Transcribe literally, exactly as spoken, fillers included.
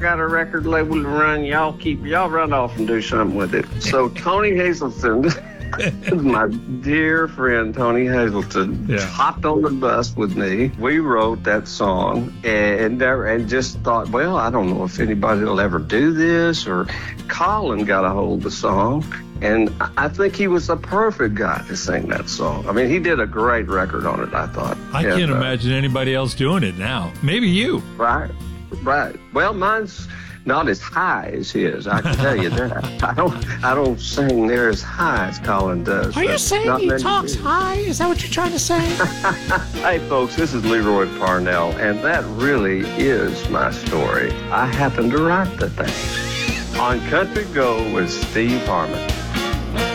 got a record label to run. Y'all keep, y'all run off and do something with it. So Tony Hazelton, my dear friend Tony Hazelton, Yeah. hopped on the bus with me. We wrote that song and and just thought, well, I don't know if anybody will ever do this. Or Colin got a hold of the song, and I think he was the perfect guy to sing that song. I mean, he did a great record on it, I thought. I And, can't uh, imagine anybody else doing it now. Maybe you. Right, right. Well, mine's not as high as his, I can tell you that. I don't I don't sing near as high as Colin does. Are you But saying not he many talks do. high? Is that what you're trying to say? Hey, folks, this is Leroy Parnell, and that really is my story. I happened to write the thing. On Country Go with Steve Harmon.